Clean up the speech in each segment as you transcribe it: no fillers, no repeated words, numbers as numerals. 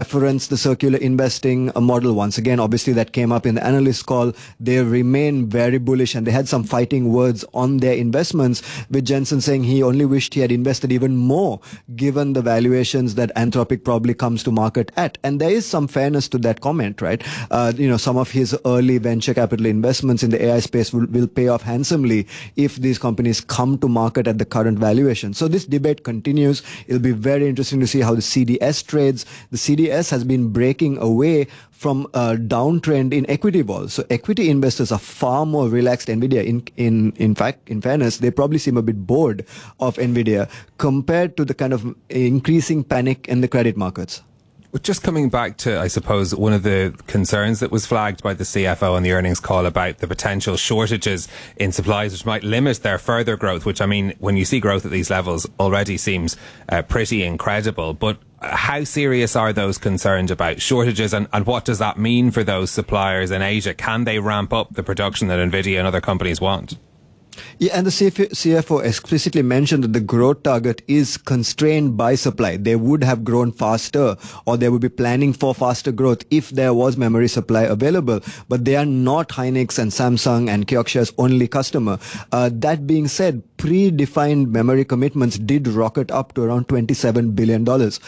referenced the circular investing model once again. Obviously, that came up in the analyst call. They remain very bullish, and they had some fighting words on their investments, with Jensen saying he only wished he had invested even more, given the valuations that Anthropic probably comes to market at. And there is some fairness to that comment, right? Some of his early venture capital investments in the AI space will pay off handsomely if these companies come to market at the current valuation. So this debate continues. It'll be very interesting to see how the CDS trades. The CDS has been breaking away from a downtrend in equity vols. So equity investors are far more relaxed NVIDIA. In fact, in fairness, they probably seem a bit bored of NVIDIA compared to the kind of increasing panic in the credit markets. Just coming back to, I suppose, one of the concerns that was flagged by the CFO on the earnings call about the potential shortages in supplies, which might limit their further growth, which, I mean, when you see growth at these levels, already seems pretty incredible. But how serious are those concerns about shortages, and what does that mean for those suppliers in Asia? Can they ramp up the production that NVIDIA and other companies want? Yeah, and the CFO explicitly mentioned that the growth target is constrained by supply. They would have grown faster, or they would be planning for faster growth if there was memory supply available. But they are not Hynix and Samsung and Kioxia's only customer. That being said, predefined memory commitments did rocket up to around $27 billion.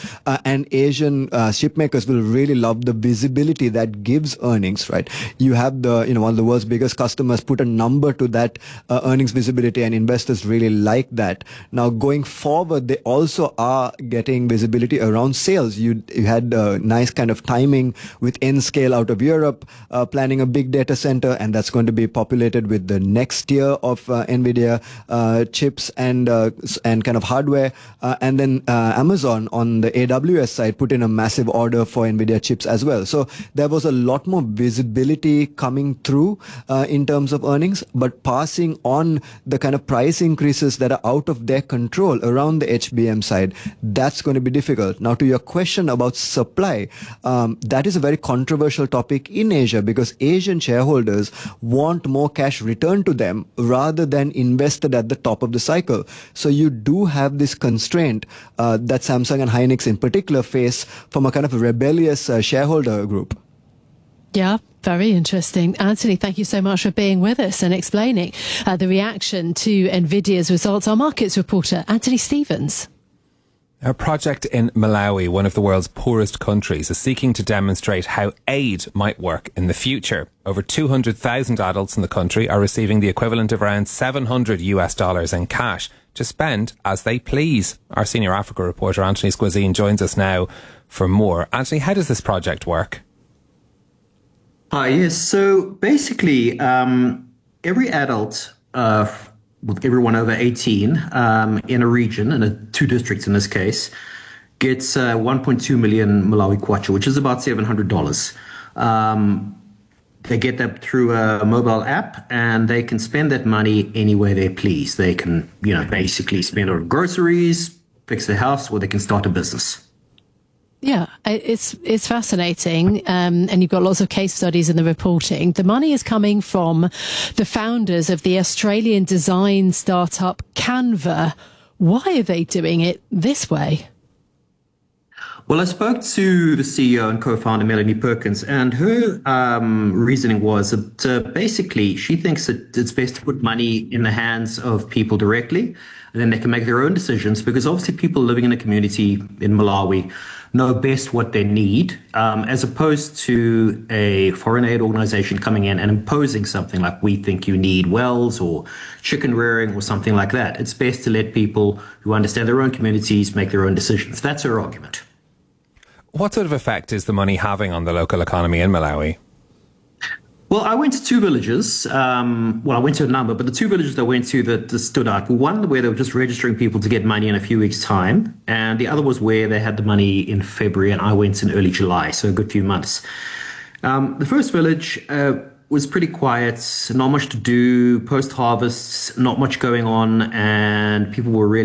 And Asian chipmakers will really love the visibility that gives earnings, right? You have one of the world's biggest customers put a number to that earnings visibility, and investors really like that. Now, going forward, they also are getting visibility around sales. You had a nice kind of timing with Nscale out of Europe planning a big data center, and that's going to be populated with the next tier of NVIDIA chips and kind of hardware. And then Amazon on the AWS side put in a massive order for NVIDIA chips as well. So there was a lot more visibility coming through in terms of earnings, but passing on the kind of price increases that are out of their control around the HBM side, that's going to be difficult. Now, to your question about supply, that is a very controversial topic in Asia, because Asian shareholders want more cash returned to them rather than invested at the top of the cycle. So you do have this constraint that Samsung and Hynix in particular face from a kind of rebellious shareholder group. Yeah, very interesting. Anthony, thank you so much for being with us and explaining the reaction to NVIDIA's results. Our markets reporter, Anthony Stevens. A project in Malawi, one of the world's poorest countries, is seeking to demonstrate how aid might work in the future. Over 200,000 adults in the country are receiving the equivalent of around $700 in cash to spend as they please. Our senior Africa reporter, Anthony Squazine, joins us now for more. Anthony, how does this project work? Yes. So basically, every adult, with everyone over 18 in a region, in 2 districts in this case, gets 1.2 million Malawi kwacha, which is about $700. They get that through a mobile app, and they can spend that money any way they please. They can, basically spend on groceries, fix their house, or they can start a business. Yeah, it's fascinating, and you've got lots of case studies in the reporting. The money is coming from the founders of the Australian design startup Canva. Why are they doing it this way? Well, I spoke to the CEO and co-founder, Melanie Perkins, and her reasoning was that basically she thinks that it's best to put money in the hands of people directly, and then they can make their own decisions, because obviously people living in a community in Malawi know best what they need, as opposed to a foreign aid organization coming in and imposing something like, we think you need wells or chicken rearing or something like that. It's best to let people who understand their own communities make their own decisions. That's her argument. What sort of effect is the money having on the local economy in Malawi? Well, I went to 2 villages. I went to a number, but the 2 villages I went to that stood out were one where they were just registering people to get money in a few weeks' time, and the other was where they had the money in February, and I went in early July, so a good few months. The first village was pretty quiet, not much to do, post-harvest, not much going on, and people were really